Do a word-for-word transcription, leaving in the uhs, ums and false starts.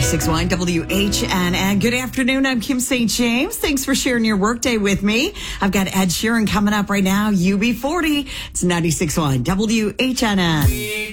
ninety-six point one W H N N. Good afternoon. I'm Kim Saint James. Thanks for sharing your workday with me. I've got Ed Sheeran coming up right now. U B forty. It's ninety-six point one W H N N.